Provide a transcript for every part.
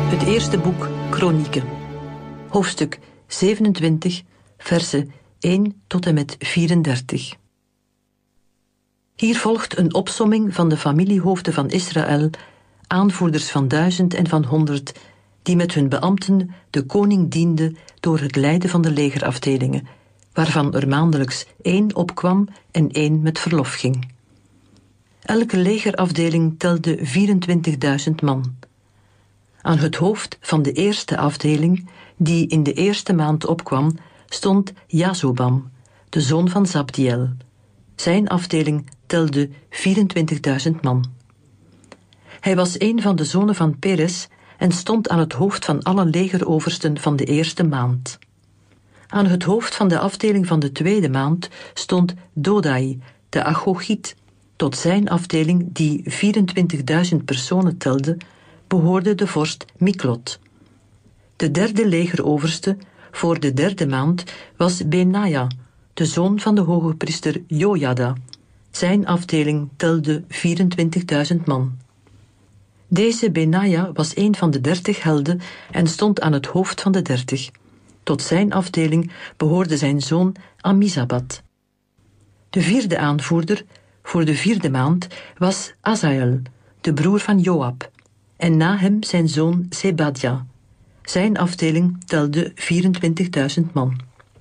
Het eerste boek Kronieken. Hoofdstuk 27, versen 1 tot en met 34. Hier volgt een opsomming van de familiehoofden van Israël, aanvoerders van 1000 en van 100, die met hun beambten de koning dienden door het leiden van de legerafdelingen, waarvan er maandelijks 1 opkwam en 1 met verlof ging. Elke legerafdeling telde 24.000 man. Aan het hoofd van de eerste afdeling, die in de eerste maand opkwam, stond Jazobam, de zoon van Zabdiel. Zijn afdeling telde 24.000 man. Hij was een van de zonen van Peres en stond aan het hoofd van alle legeroversten van de eerste maand. Aan het hoofd van de afdeling van de tweede maand stond Dodai, de Achogiet. Tot zijn afdeling, die 24.000 personen telde, behoorde de vorst Miklot. De derde legeroverste voor de derde maand was Benaja, de zoon van de hoge priester Jojada. Zijn afdeling telde 24.000 man. Deze Benaja was een van de 30 helden en stond aan het hoofd van de 30. Tot zijn afdeling behoorde zijn zoon Amizabad. De vierde aanvoerder voor de vierde maand was Azael, de broer van Joab, en na hem zijn zoon Zebadja. Zijn afdeling telde 24.000 man.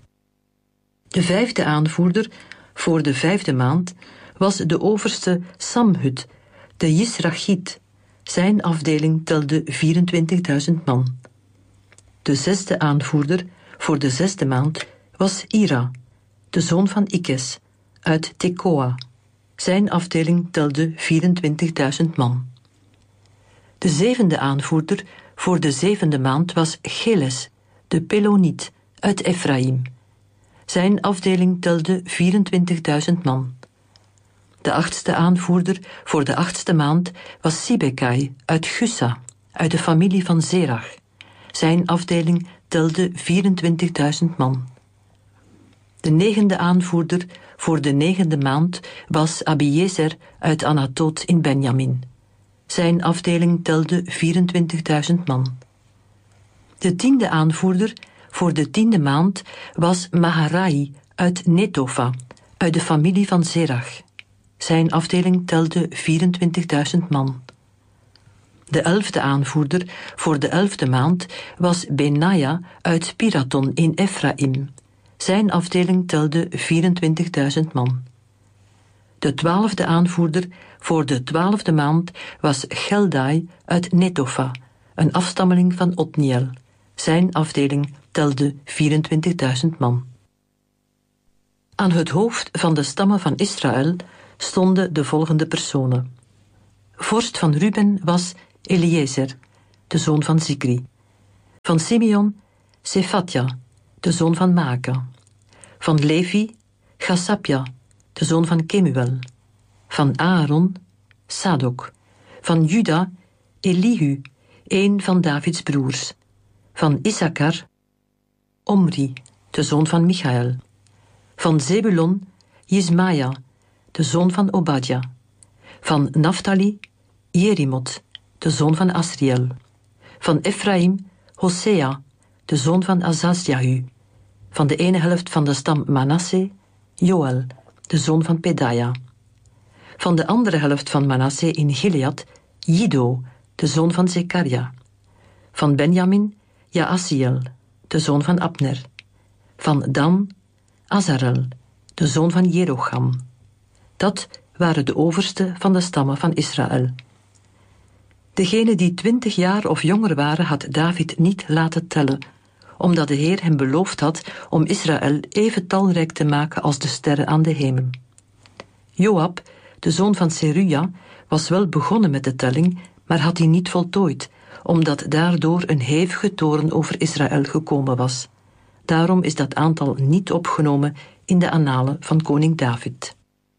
De vijfde aanvoerder voor de vijfde maand was de overste Samhut, de Yisrachiet. Zijn afdeling telde 24.000 man. De zesde aanvoerder voor de zesde maand was Ira, de zoon van Ikes, uit Tekoa. Zijn afdeling telde 24.000 man. De zevende aanvoerder voor de zevende maand was Geles, de Peloniet, uit Efraïm. Zijn afdeling telde 24.000 man. De achtste aanvoerder voor de achtste maand was Sibekai uit Gussa, uit de familie van Zerach. Zijn afdeling telde 24.000 man. De negende aanvoerder voor de negende maand was Abiezer uit Anatot in Benjamin. Zijn afdeling telde 24.000 man. De tiende aanvoerder voor de tiende maand was Maharai uit Netofa, uit de familie van Zerach. Zijn afdeling telde 24.000 man. De elfde aanvoerder voor de elfde maand was Benaja uit Piraton in Efraïm. Zijn afdeling telde 24.000 man. De twaalfde aanvoerder voor de twaalfde maand was Geldai uit Netofa, een afstammeling van Otniel. Zijn afdeling telde 24.000 man. Aan het hoofd van de stammen van Israël stonden de volgende personen. Vorst van Ruben was Eliezer, de zoon van Zikri. Van Simeon, Sefatja, de zoon van Maaka. Van Levi, Chasapja, de zoon van Kemuel. Van Aaron, Sadok. Van Juda, Elihu, een van Davids broers. Van Issachar, Omri, de zoon van Michael. Van Zebulon, Jismaja, de zoon van Obadja. Van Naphtali, Jerimot, de zoon van Asriel. Van Efraïm, Hosea, de zoon van Azazjahu. Van de ene helft van de stam Manasse, Joël, de zoon van Pedaja. Van de andere helft van Manasse in Gilead, Jiddo, de zoon van Zekaria. Van Benjamin, Jaasiel, de zoon van Abner. Van Dan, Azarel, de zoon van Jerocham. Dat waren de oversten van de stammen van Israël. Degenen die 20 jaar of jonger waren, had David niet laten tellen, omdat de Heer hem beloofd had om Israël even talrijk te maken als de sterren aan de hemel. Joab, de zoon van Seruja, was wel begonnen met de telling, maar had die niet voltooid, omdat daardoor een hevige toorn over Israël gekomen was. Daarom is dat aantal niet opgenomen in de annalen van koning David.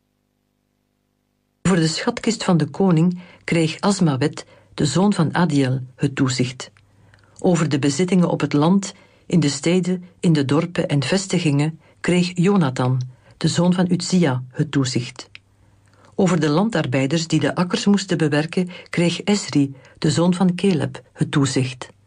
Voor de schatkist van de koning kreeg Asmawet, de zoon van Adiel, het toezicht. Over de bezittingen op het land, in de steden, in de dorpen en vestigingen kreeg Jonathan, de zoon van Uzia, het toezicht. Over de landarbeiders die de akkers moesten bewerken kreeg Esri, de zoon van Keleb, het toezicht.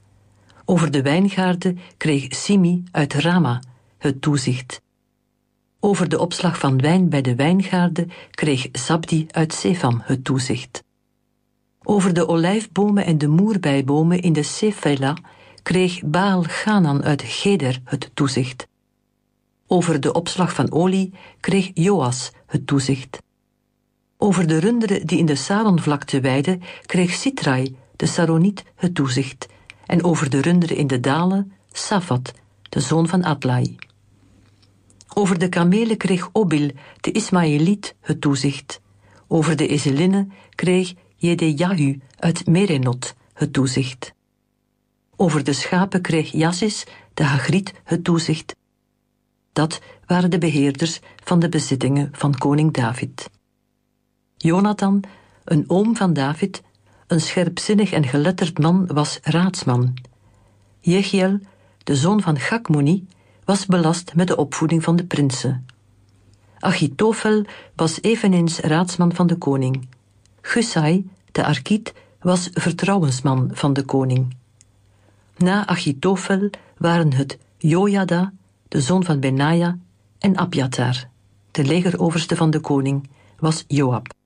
Over de wijngaarden kreeg Simi uit Rama het toezicht. Over de opslag van wijn bij de wijngaarden kreeg Zabdi uit Sefam het toezicht. Over de olijfbomen en de moerbeibomen in de Sefela kreeg Baal Ganan uit Geder het toezicht. Over de opslag van olie kreeg Joas het toezicht. Over de runderen die in de Saronvlakte weidden kreeg Sitrai, de Saroniet, het toezicht. En over de runderen in de dalen Safat, de zoon van Adlai. Over de kamelen kreeg Obil, de Ismaëliet, het toezicht. Over de ezelinnen kreeg Jedejahu uit Merenot het toezicht. Over de schapen kreeg Jassis, de Hagriet, het toezicht. Dat waren de beheerders van de bezittingen van koning David. Jonathan, een oom van David, een scherpzinnig en geletterd man, was raadsman. Jechiel, de zoon van Chakmoni, was belast met de opvoeding van de prinsen. Achitofel was eveneens raadsman van de koning. Gusai, de Arkiet, was vertrouwensman van de koning. Na Achitofel waren het Jojada, de zoon van Benaja, en Abjatar, de legeroverste van de koning, was Joab.